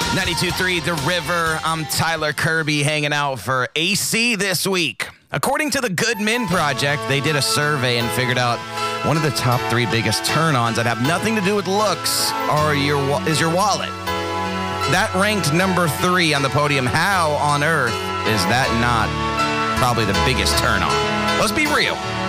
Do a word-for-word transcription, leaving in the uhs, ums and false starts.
ninety-two point three The River. I'm Tyler Kirby hanging out for A C this week. According to the Good Men Project, they did a survey and figured out one of the top three biggest turn-ons that have nothing to do with looks are your is your wallet. That ranked number three on the podium. How on earth is that not probably the biggest turn-on? Let's be real.